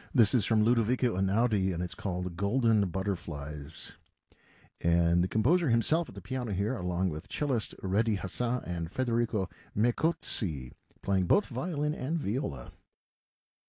This is from Ludovico Einaudi, and it's called Golden Butterflies. And the composer himself at the piano here, along with cellist Redi Hassan and Federico Mecozzi, playing both violin and viola.